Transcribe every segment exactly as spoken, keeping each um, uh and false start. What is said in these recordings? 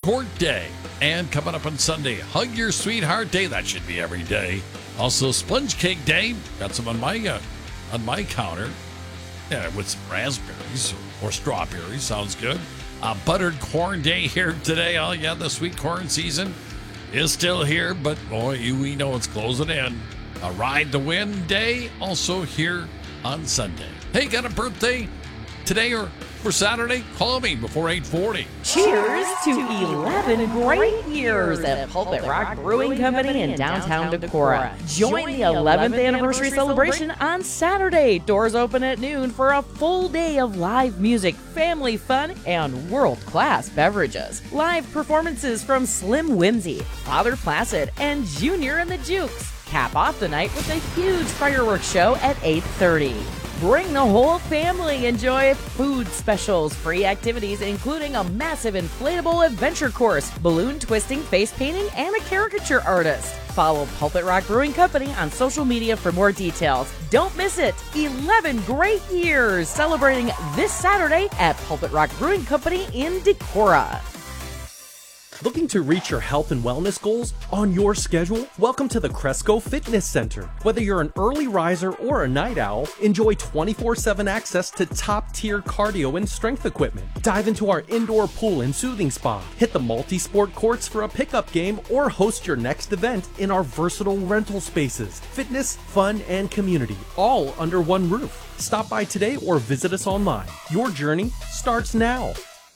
Court Day. And coming up on Sunday, Hug Your Sweetheart Day. That should be every day. Also, Sponge Cake Day. Got some on my uh, on my counter. Yeah, with some raspberries or, or strawberries. Sounds good. Uh, Buttered Corn Day here today. Oh, yeah, the sweet corn season is still here, but boy, you, we know it's closing in. A Ride the Wind Day also here on Sunday. Hey, got a birthday today or for Saturday? Call me before eight forty. Cheers to eleven great years at Pulpit Rock Brewing Company in downtown Decorah. Join the eleventh anniversary celebration on Saturday. Doors open at noon for a full day of live music, family fun, and world-class beverages. Live performances from Slim Whimsy, Father Placid, and Junior and the Jukes. Cap off the night with a huge fireworks show at eight thirty. Bring the whole family. Enjoy food specials, free activities, including a massive inflatable adventure course, balloon twisting, face painting, and a caricature artist. Follow Pulpit Rock Brewing Company on social media for more details. Don't miss it. eleven great years celebrating this Saturday at Pulpit Rock Brewing Company in Decorah. Looking to reach your health and wellness goals on your schedule? Welcome to the Cresco Fitness Center. Whether you're an early riser or a night owl, enjoy twenty-four seven access to top-tier cardio and strength equipment. Dive into our indoor pool and soothing spa. Hit the multi-sport courts for a pickup game or host your next event in our versatile rental spaces. Fitness, fun, and community, all under one roof. Stop by today or visit us online. Your journey starts now.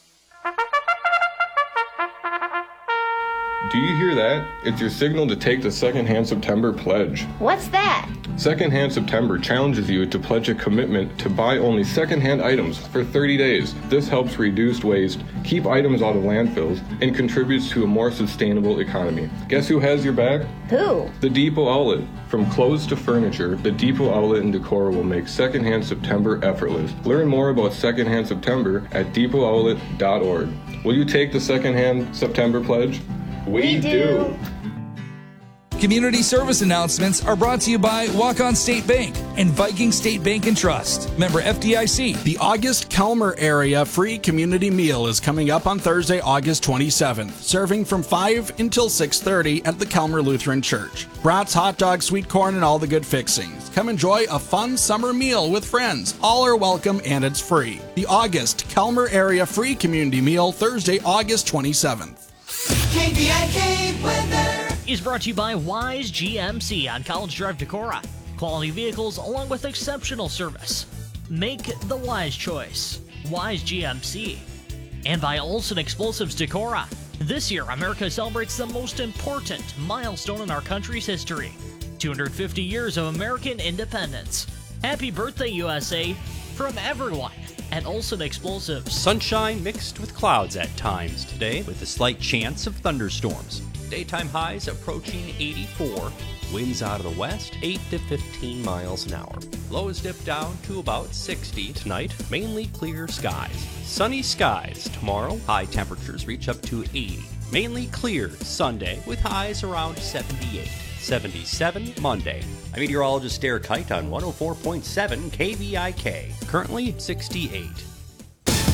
Do you hear that? It's your signal to take the Secondhand September pledge. What's that? Secondhand September challenges you to pledge a commitment to buy only secondhand items for thirty days. This helps reduce waste, keep items out of landfills, and contributes to a more sustainable economy. Guess who has your back? Who? The Depot Outlet. From clothes to furniture, the Depot Outlet in Decorah will make Secondhand September effortless. Learn more about Secondhand September at depot outlet dot org. Will you take the Secondhand September pledge? We, we do. do. Community service announcements are brought to you by Walk-On State Bank and Viking State Bank and Trust. Member F D I C. The August Kelmer area free community meal is coming up on Thursday, August twenty-seventh, serving from five until six thirty at the Kelmer Lutheran Church. Brats, hot dogs, sweet corn, and all the good fixings. Come enjoy a fun summer meal with friends. All are welcome and it's free. The August Kelmer area free community meal, Thursday, August twenty-seventh. K V I K weather is brought to you by Wise G M C on College Drive, Decorah. Quality vehicles along with exceptional service. Make the wise choice. Wise G M C. And by Olson Explosives Decorah. This year, America celebrates the most important milestone in our country's history. two hundred fifty years of American independence. Happy birthday, U S A, from everyone at Olson Explosives. Sunshine mixed with clouds at times today, with a slight chance of thunderstorms. Daytime highs approaching eighty-four. Winds out of the west, eight to fifteen miles an hour. Lows dip down to about sixty tonight. Mainly clear skies. Sunny skies tomorrow. High temperatures reach up to eighty. Mainly clear Sunday with highs around seventy-eight. seventy-seven Monday. I'm meteorologist Derek Height on one oh four point seven K V I K. Currently sixty-eight.